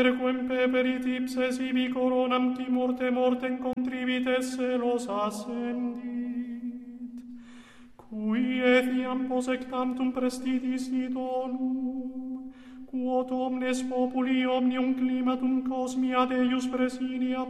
Quem peperit ipse sibi coronam qui mortem contrivit et celos ascendit, cui etiam posectantum prestitis idonum, quod omnes populi omnium climatum cosmia Deus presidiam